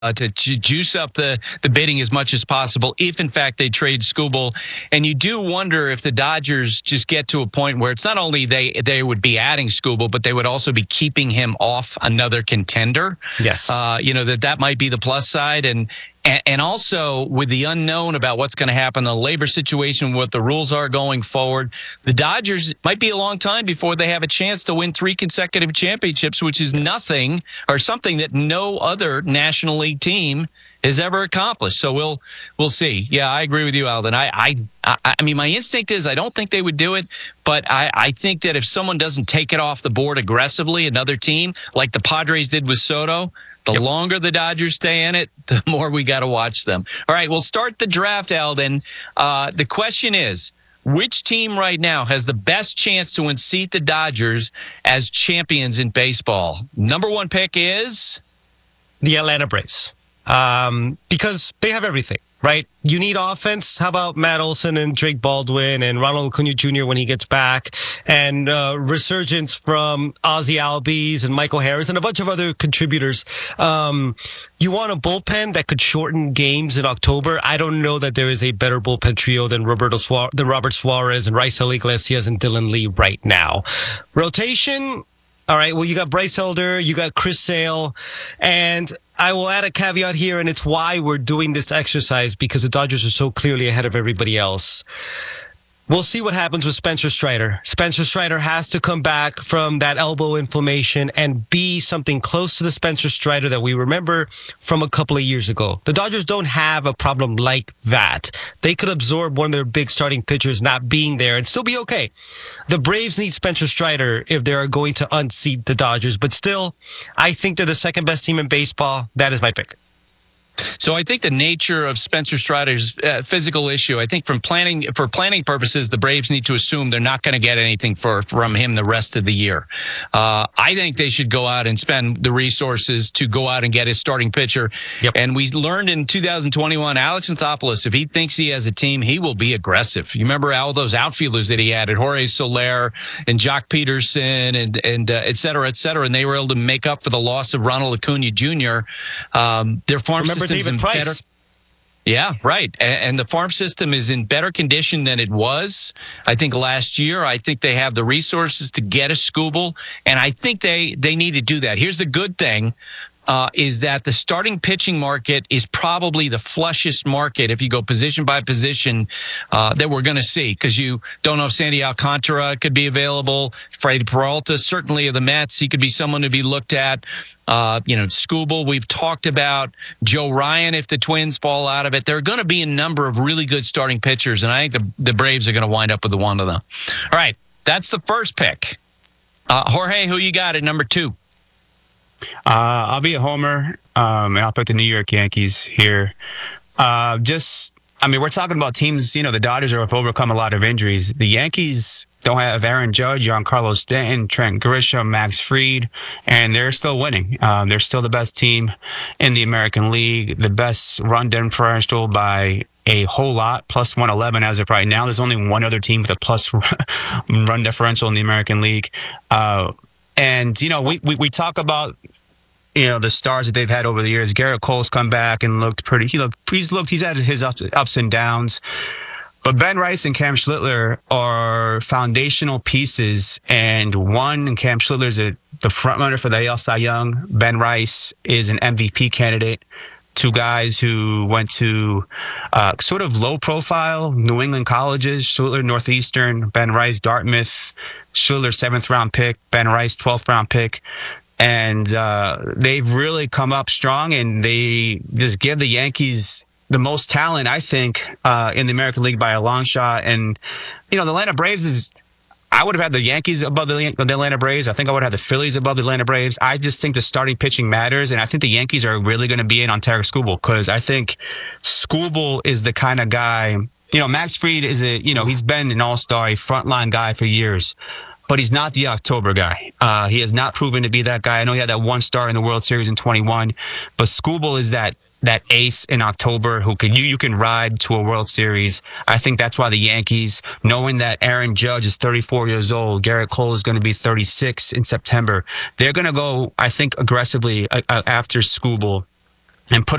to juice up the bidding as much as possible if, in fact, they trade Skubal. And you do wonder if the Dodgers just get to a point where it's not only they would be adding Skubal, but they would also be keeping him off another contender. Yes. That might be the plus side. And also with the unknown about what's going to happen, the labor situation, what the rules are going forward, the Dodgers might be a long time before they have a chance to win 3 consecutive championships, which is nothing or something that no other National League team has ever accomplished. So we'll see. Yeah, I agree with you, Alden. I mean, my instinct is I don't think they would do it, but I think that if someone doesn't take it off the board aggressively, another team like the Padres did with Soto, the longer the Dodgers stay in it, the more we got to watch them. All right, we'll start the draft, Alden. The question is, which team right now has the best chance to unseat the Dodgers as champions in baseball? Number 1 pick is? The Atlanta Braves. Because they have everything, right? You need offense. How about Matt Olson and Drake Baldwin and Ronald Acuna Jr. when he gets back, and resurgence from Ozzie Albies and Michael Harris and a bunch of other contributors. You want a bullpen that could shorten games in October. I don't know that there is a better bullpen trio than Robert Suarez and Raisel Iglesias and Dylan Lee right now. Rotation. All right. Well, you got Bryce Elder, you got Chris Sale, and I will add a caveat here, and it's why we're doing this exercise, because the Dodgers are so clearly ahead of everybody else. We'll see what happens with Spencer Strider. Spencer Strider has to come back from that elbow inflammation and be something close to the Spencer Strider that we remember from a couple of years ago. The Dodgers don't have a problem like that. They could absorb one of their big starting pitchers not being there and still be okay. The Braves need Spencer Strider if they are going to unseat the Dodgers. But still, I think they're the second best team in baseball. That is my pick. So I think the nature of Spencer Strider's physical issue, I think for planning purposes, the Braves need to assume they're not going to get anything from him the rest of the year. I think they should go out and spend the resources to go out and get his starting pitcher. Yep. And we learned in 2021, Alex Anthopoulos, if he thinks he has a team, he will be aggressive. You remember all those outfielders that he added, Jorge Soler and Jock Peterson and et cetera, and they were able to make up for the loss of Ronald Acuna Jr. Their farm system David Price. better. Yeah, right. And the farm system is in better condition than it was, I think, last year. I think they have the resources to get a Skubal, and I think they need to do that. Here's the good thing. Is that the starting pitching market is probably the flushest market, if you go position by position, that we're going to see, because you don't know if Sandy Alcantara could be available. Freddie Peralta, certainly of the Mets, he could be someone to be looked at. Skubal, we've talked about. Joe Ryan, if the Twins fall out of it. There are going to be a number of really good starting pitchers, and I think the Braves are going to wind up with one of them. All right, that's the first pick. Jorge, who you got at number 2? I'll be a homer, and I'll pick the New York Yankees here. We're talking about teams, the Dodgers have overcome a lot of injuries. The Yankees don't have Aaron Judge, Giancarlo Stanton, Trent Grisham, Max Fried, and they're still winning. They're still the best team in the American League, the best run differential by a whole lot, plus 111 as of right now. There's only one other team with a plus run differential in the American League. We talk about, the stars that they've had over the years. Garrett Cole's come back and looked pretty. He's had his ups and downs. But Ben Rice and Cam Schlittler are foundational pieces, and Cam Schlittler is the front runner for the AL Cy Young. Ben Rice is an MVP candidate. 2 guys who went to sort of low-profile New England colleges. Schlittler, Northeastern. Ben Rice, Dartmouth. Schlittler, 7th-round pick. Ben Rice, 12th-round pick. And they've really come up strong, and they just give the Yankees the most talent, I think, in the American League by a long shot. And, the Atlanta Braves I would have had the Yankees above the Atlanta Braves. I think I would have the Phillies above the Atlanta Braves. I just think the starting pitching matters, and I think the Yankees are really going to be in on Tarik Skubal, because I think Skubal is the kind of guy, Max Fried is he's been an all-star, a frontline guy for years. But he's not the October guy. He has not proven to be that guy. I know he had that 1 star in the World Series in 21, but Skubal is that ace in October who you can ride to a World Series. I think that's why the Yankees, knowing that Aaron Judge is 34 years old, Garrett Cole is going to be 36 in September, they're going to go, I think, aggressively after Skubal. and put